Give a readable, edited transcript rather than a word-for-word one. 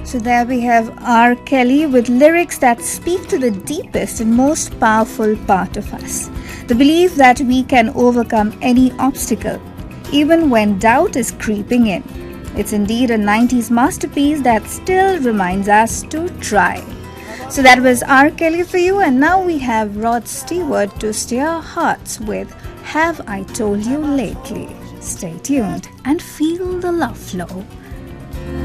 So there we have R. Kelly with lyrics that speak to the deepest and most powerful part of us. The belief that we can overcome any obstacle, even when doubt is creeping in. It's indeed a 90s masterpiece that still reminds us to try. So that was R. Kelly for you, and now we have Rod Stewart to steer our hearts with Have I Told You Lately. Stay tuned and feel the love flow.